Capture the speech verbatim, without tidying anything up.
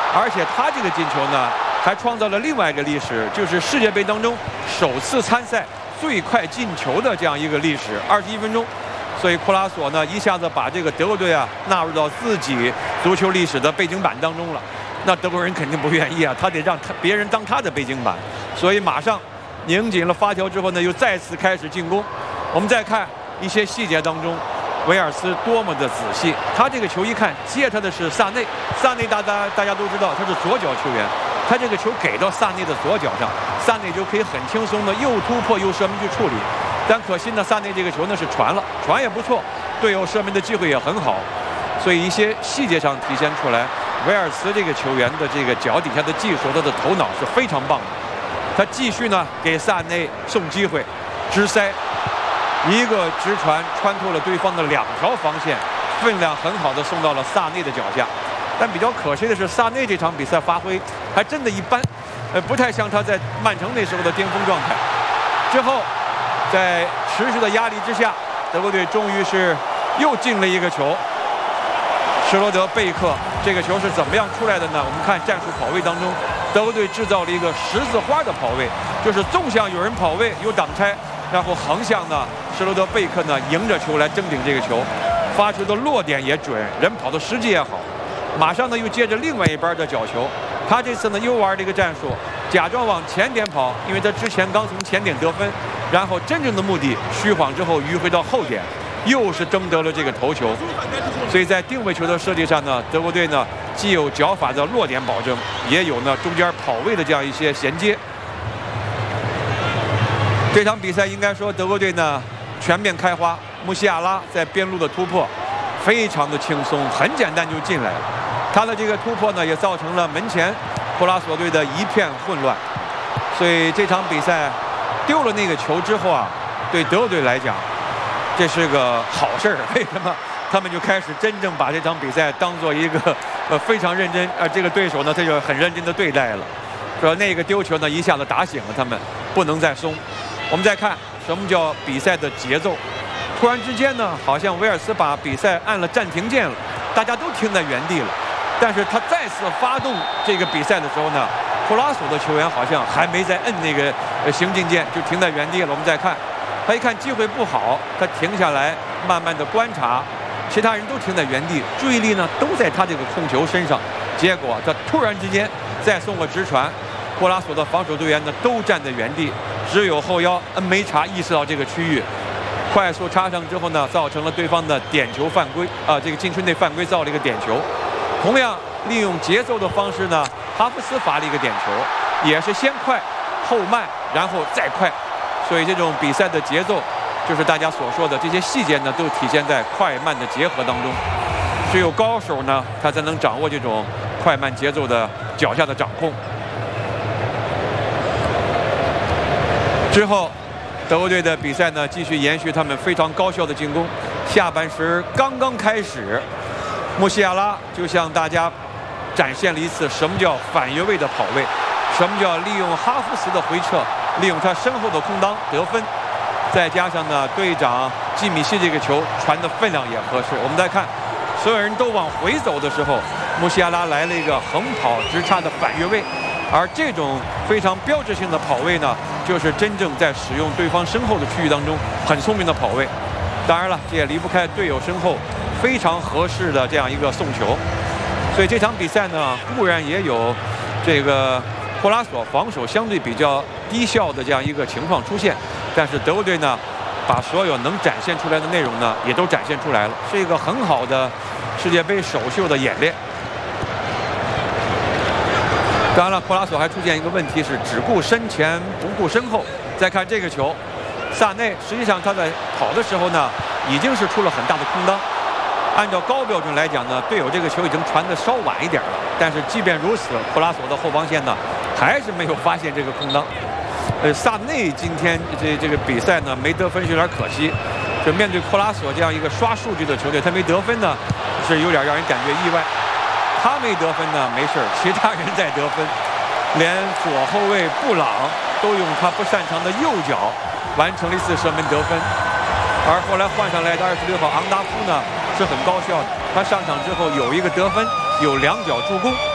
而且他这个进球呢，还创造了另外一个历史，就是世界杯当中首次参赛最快进球的这样一个历史，二十一分钟。所以库拉索呢，一下子把这个德国队啊纳入到自己足球历史的背景板当中了。那德国人肯定不愿意啊，他得让他别人当他的背景板。所以马上拧紧了发条之后呢，又再次开始进攻。我们再看一些细节当中，维尔斯多么的仔细。他这个球一看接他的是萨内，萨内大家大家都知道他是左脚球员，他这个球给到萨内的左脚上，萨内就可以很轻松的又突破又射门去处理。但可惜呢，萨内这个球呢是传了，传也不错，队友射门的机会也很好。所以一些细节上体现出来，维尔斯这个球员的这个脚底下的技术，他的头脑是非常棒的。他继续呢给萨内送机会，直塞。一个直传穿透了对方的两条防线，分量很好的送到了萨内的脚下。但比较可惜的是，萨内这场比赛发挥还真的一般，呃，不太像他在曼城那时候的巅峰状态。之后，在持续的压力之下，德国队终于是又进了一个球。施罗德贝克这个球是怎么样出来的呢？我们看战术跑位当中，德国队制造了一个十字花的跑位，就是纵向有人跑位有挡拆。然后横向呢，施罗德贝克呢迎着球来争顶这个球，发出的落点也准，人跑的时机也好。马上呢又接着另外一边的角球，他这次呢又玩了一个战术，假装往前点跑，因为他之前刚从前点得分，然后真正的目的虚晃之后迂回到后点，又是争得了这个头球。所以在定位球的设计上呢，德国队呢既有脚法的落点保证，也有呢中间跑位的这样一些衔接。这场比赛应该说德国队呢全面开花，穆西亚拉在边路的突破非常的轻松，很简单就进来了。他的这个突破呢也造成了门前库拉索队的一片混乱。所以这场比赛丢了那个球之后啊，对德国队来讲这是个好事儿。为什么？他们就开始真正把这场比赛当做一个呃非常认真，而这个对手呢他就很认真的对待了。说那个丢球呢一下子打醒了他们，不能再松。我们再看什么叫比赛的节奏。突然之间呢，好像维尔斯把比赛按了暂停键了，大家都停在原地了。但是他再次发动这个比赛的时候呢，库拉索的球员好像还没在摁那个行进键，就停在原地了。我们再看，他一看机会不好，他停下来慢慢的观察，其他人都停在原地，注意力呢都在他这个控球身上。结果他突然之间再送个直传，库拉索的防守队员呢都站在原地。只有后腰恩梅查意识到这个区域，快速插上之后呢，造成了对方的点球犯规啊、呃，这个禁区内犯规造了一个点球。同样利用节奏的方式呢，哈弗斯罚了一个点球，也是先快后慢，然后再快。所以这种比赛的节奏，就是大家所说的这些细节呢，都体现在快慢的结合当中。只有高手呢，他才能掌握这种快慢节奏的脚下的掌控。之后，德国队的比赛呢继续延续他们非常高效的进攻。下半时刚刚开始，穆西亚拉就向大家展现了一次什么叫反越位的跑位，什么叫利用哈弗斯的回撤，利用他身后的空当得分。再加上呢，队长基米希这个球传的分量也合适。我们再看，所有人都往回走的时候，穆西亚拉来了一个横跑直插的反越位。而这种非常标志性的跑位呢，就是真正在使用对方身后的区域当中很聪明的跑位。当然了，这也离不开队友身后非常合适的这样一个送球。所以这场比赛呢，固然也有这个库拉索防守相对比较低效的这样一个情况出现，但是德国队呢，把所有能展现出来的内容呢，也都展现出来了，是一个很好的世界杯首秀的演练。当然了，库拉索还出现一个问题是只顾身前不顾身后。再看这个球，萨内实际上他在跑的时候呢，已经是出了很大的空当。按照高标准来讲呢，队友这个球已经传得稍晚一点了。但是即便如此，库拉索的后防线呢，还是没有发现这个空当。呃，萨内今天这这个比赛呢没得分是有点可惜。就面对库拉索这样一个刷数据的球队，他没得分呢，是有点让人感觉意外。他没得分呢，没事，其他人在得分，连左后卫布朗都用他不擅长的右脚完成了一次射门得分。而后来换上来的二十六号昂达夫呢是很高效的，他上场之后有一个得分，有两脚助攻。